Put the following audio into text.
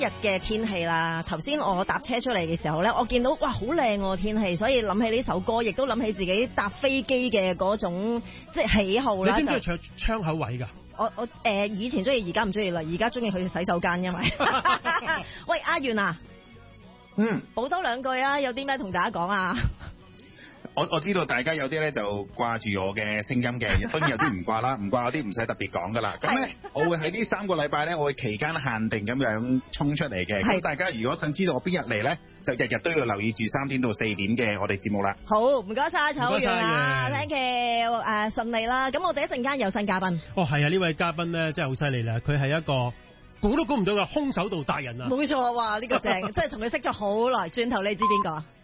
日嘅天氣啦。頭先我搭車出嚟嘅時候咧，我見到哇好靚喎天氣，所以諗起呢首歌，亦都諗起自己搭飛機嘅嗰種即係喜好啦。 你中唔中意窗口位㗎？ 我以前中意，而家唔中意啦。而家中意去洗手間，因為喂阿源啊，補多兩句啊，有啲咩同大家講啊？ 我知道大家有啲咧就掛住我嘅聲音嘅，當然有啲唔掛啦，唔掛嗰啲唔使特別講噶啦。咁咧，我會喺呢3個禮拜咧，我會期間限定咁樣衝出嚟嘅。咁大家如果想知道我邊日嚟咧，就日日都要留意住3點到4點嘅我哋節目啦。 好，唔該晒曹源啊 ，thank you，順利啦。咁我哋一陣間有新嘉賓。 哦，係啊，呢位嘉賓咧真係好犀利啦，佢係一個估都估唔到嘅空手道達人啊！ 冇錯，哇，呢個正，即係同佢識咗好耐，轉頭你知邊個？